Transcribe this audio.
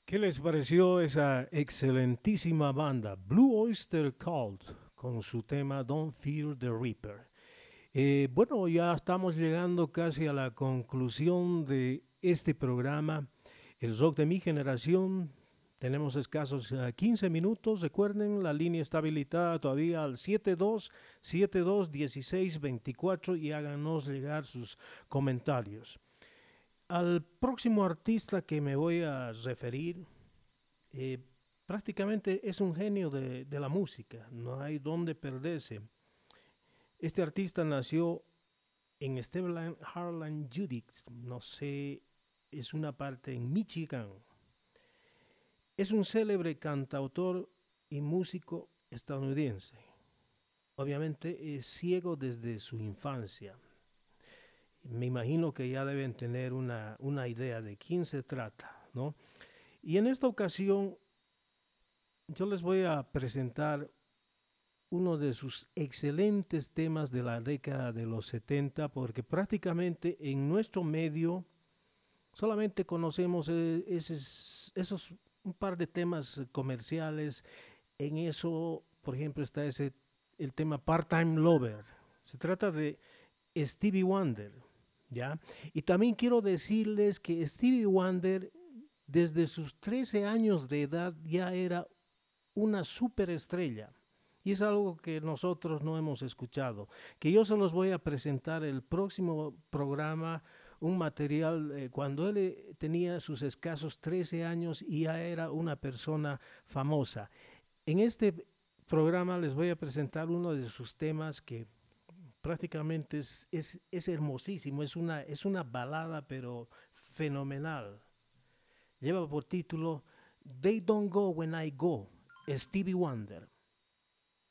¿Qué les pareció esa excelentísima banda, Blue Oyster Cult, con su tema Don't Fear the Reaper? Bueno, ya estamos llegando casi a la conclusión de este programa, el rock de mi generación. Tenemos escasos 15 minutos. Recuerden, la línea está habilitada todavía al 72721624 y háganos llegar sus comentarios. Al próximo artista que me voy a referir, eh, prácticamente es un genio de la música, no hay dónde perderse. Este artista nació en Stevland, Harlan, Judith, no sé, es una parte en Michigan. Es un célebre cantautor y músico estadounidense. Obviamente es ciego desde su infancia. Me imagino que ya deben tener una idea de quién se trata, ¿no? Y en esta ocasión yo les voy a presentar uno de sus excelentes temas de la década de los 70, porque prácticamente en nuestro medio solamente conocemos esos un par de temas comerciales. En eso, por ejemplo, está el tema Part-Time Lover. Se trata de Stevie Wonder, ¿ya? Y también quiero decirles que Stevie Wonder, desde sus 13 años de edad, ya era una superestrella. Y es algo que nosotros no hemos escuchado, que yo se los voy a presentar el próximo programa, un material cuando él tenía sus escasos 13 años y ya era una persona famosa. En este programa les voy a presentar uno de sus temas que prácticamente es hermosísimo, es una balada pero fenomenal. Lleva por título They Don't Go When I Go, Stevie Wonder.